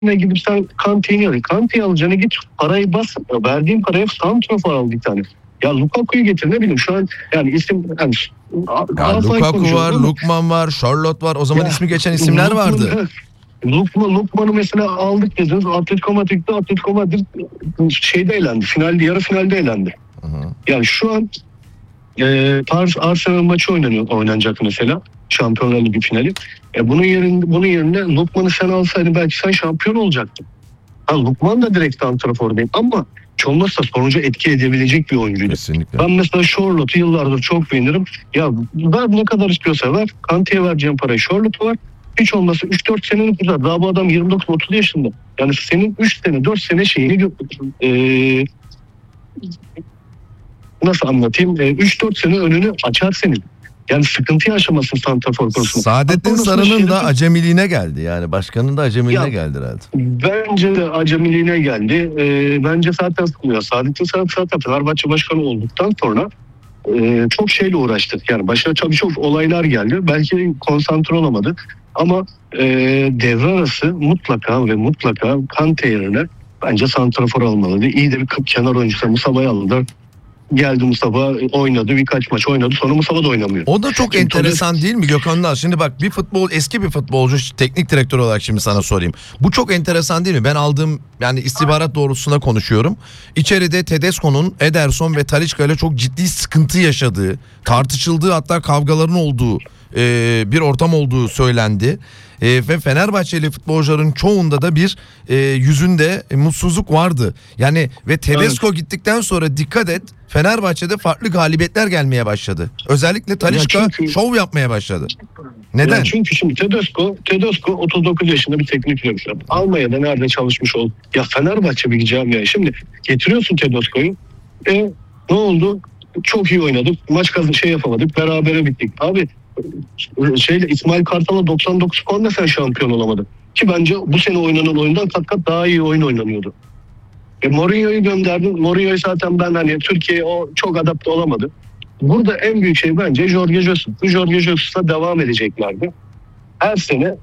ne gidip sen Kante'yi al. Kante'yi alacağına git parayı bas. Verdiğin paraya santrafor al bir tane. Ya Lukaku'yu getir, ne bileyim şu an yani isim yani, ya Lukaku var, Lukman var, Charlotte var. O zaman ismi geçen isimler vardı. Lukman'ı mesela aldık dediniz. Atletico Madrid şeyde elendi. Finalde, yarı finalde elendi. Hı-hı. Yani şu an Arsenal maçı oynanacak mesela. Şampiyonlar Ligi finali. Bunun yerine Lukman'ı sen alsaydın belki sen şampiyon olacaktın. Lukman da direkt santrafor değil ama hiç olmazsa sonuca etki edebilecek bir oyuncuydu. Kesinlikle. Ben mesela Charlotte'u yıllardır çok beğenirim. Ya ben ne kadar istiyorsa ver. Kante'ye vereceğim parayı Charlotte var. Hiç olmazsa 3-4 senelik uzar. Daha bu adam 29-30 yaşında. Yani senin 3 sene 4 sene şeyini nasıl anlatayım? 3-4 sene önünü açar senin. Yani sıkıntı yaşamasın santrafor konusunda. Saadettin Saran'ın da acemiliğine geldi. Yani başkanın da acemiliğine geldi herhalde. Bence de acemiliğine geldi. Bence zaten sıkılıyor. Saadettin Saran zaten Fenerbahçe başkanı olduktan sonra çok şeyle uğraştık. Yani başına tabii çok olaylar geldi. Belki konsantre olamadı. Ama devre arası mutlaka Kante yerine bence santrafor almalıydı. İyi de bir kenar oyuncusu Musaba'yı aldılar. Geldi Mustafa, oynadı, birkaç maç oynadı, sonra Mustafa da oynamıyor. O da çok enteresan değil mi Gökhanlar? Şimdi bak eski bir futbolcu, teknik direktör olarak şimdi sana sorayım. Bu çok enteresan değil mi? Ben aldığım yani istihbarat doğrultusunda konuşuyorum. İçeride Tedesco'nun Ederson ve Talisca ile çok ciddi sıkıntı yaşadığı, tartışıldığı, hatta kavgaların olduğu bir ortam olduğu söylendi. Ve Fenerbahçeli futbolcuların çoğunda da bir yüzünde mutsuzluk vardı. Yani ve Tedesco gittikten sonra dikkat et, Fenerbahçe'de farklı galibiyetler gelmeye başladı. Özellikle Talisca şov yapmaya başladı. Neden? Ya çünkü şimdi Tedesco 39 yaşında bir teknik direktör. Almanya'da nerede çalışmış oldu? Ya Fenerbahçe bir camia. Şimdi getiriyorsun Tedesco'yu. Ne oldu? Çok iyi oynadık. Maç yapamadık. Berabere bittik. Abi İsmail Kartal'a 99 puanla sen şampiyon olamadın. Ki bence bu sene oynanan oyundan kat daha iyi oyun oynanıyordu. Mourinho'yu gönderdin. Mourinho'yu zaten ben Türkiye'ye o çok adapte olamadı. Burada en büyük şey bence Jorge Jesus. Bu Jorge Jesus'la devam edeceklerdi. Her sene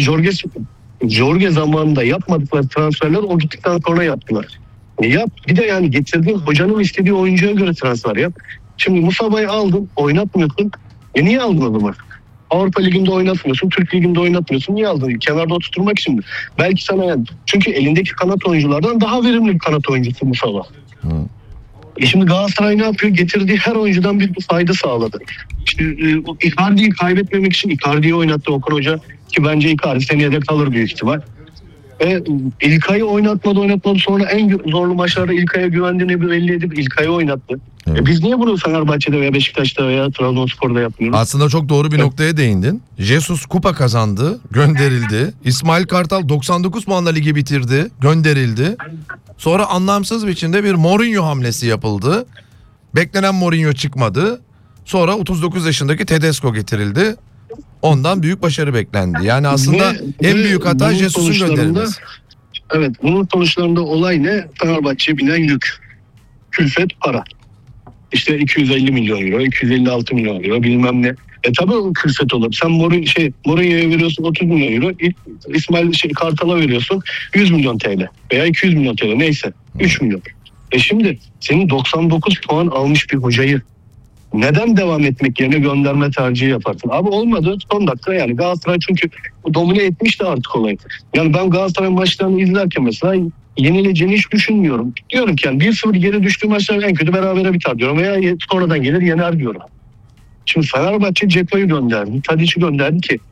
Jorge zamanında yapmadıkları transferler o gittikten sonra yaptılar. Bir de yani getirdiğin hocanın istediği oyuncuya göre transfer yap. Şimdi Musaba'yı aldın, oynatmıyorsun. Niye aldın adamı? Avrupa Ligi'nde oynatmıyorsun, Türk Ligi'nde oynatmıyorsun. Niye aldın? Kenarda oturtturmak için. Belki sana yani. Çünkü elindeki kanat oyunculardan daha verimli bir kanat oyuncusu Musaba. Şimdi Galatasaray ne yapıyor? Getirdiği her oyuncudan bir fayda sağladı. İşte Icardi'yi kaybetmemek için Icardi'yi oynattı Okan Hoca. Ki bence Icardi seneye de kalır büyük ihtimal. İlkay'ı oynatmadı sonra en zorlu maçlarda İlkay'a güvendiğini belli edip İlkay'ı oynattı. Evet. Biz niye bunu Fenerbahçe'de veya Beşiktaş'ta veya Trabzonspor'da yapmıyoruz? Aslında çok doğru bir noktaya değindin. Jesus kupa kazandı, gönderildi. İsmail Kartal 99 puanla ligi bitirdi, gönderildi. Sonra anlamsız biçimde bir Mourinho hamlesi yapıldı. Beklenen Mourinho çıkmadı. Sonra 39 yaşındaki Tedesco getirildi. Ondan büyük başarı beklendi. Yani aslında en büyük hata Jesus'un gönderilmesi. Evet, bunun sonuçlarında olay ne? Fenerbahçe'ye binen yük. Külfet para. İşte 250 milyon euro, 256 milyon euro bilmem ne. Tabii o külfet olur. Sen Mourinho'ya veriyorsun 30 milyon euro. İsmail Kartal'a veriyorsun 100 milyon TL veya 200 milyon TL neyse 3 milyon. Şimdi senin 99 puan almış bir hocayı neden devam etmek yerine gönderme tercihi yaparsın? Abi olmadı son dakika yani Galatasaray çünkü domine etmişti artık olayı. Yani ben Galatasaray maçlarını izlerken mesela yenileceğini hiç düşünmüyorum. Diyorum ki yani 1-0 geri düştüğü maçlar en kötü berabere biter diyorum veya sonradan gelir yener diyorum. Şimdi Fenerbahçe Ceko'yu gönderdi, Tadic'i gönderdi ki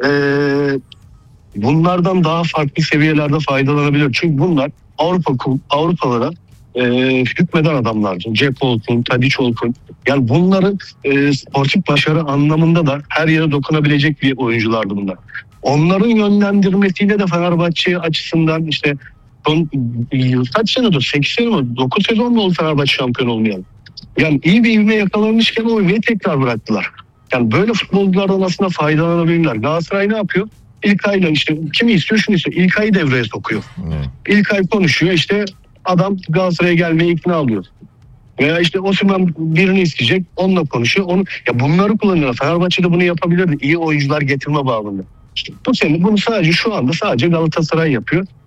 bunlardan daha farklı seviyelerde faydalanabilir. Çünkü bunlar Avrupalara hükmeden adamlardı. Ceko olsun, Tadic olsun. Yani bunların sportif başarı anlamında da her yere dokunabilecek bir oyunculardı bunlar. Onların yönlendirmesiyle de Fenerbahçe açısından işte kaç senedir? 8 sene mi? 9 sezon mu oldu Fenerbahçe şampiyon olmayan? Yani iyi bir ivme yakalanmışken o ivmeyi tekrar bıraktılar. Yani böyle futbolculardan aslında faydalanabilirler. Galatasaray ne yapıyor? İlkay'la işte kimi istiyor şunu istiyor. İlkay'ı devreye sokuyor. İlkay konuşuyor işte adam Galatasaray'a gelmeye ikna alıyor. Veya işte Osimhen birini isteyecek onunla konuşuyor. Bunları kullanıyor. Fenerbahçe'de bunu yapabilirdi. İyi oyuncular getirme bağlamında. Bu sene bunu şu anda sadece Galatasaray yapıyor.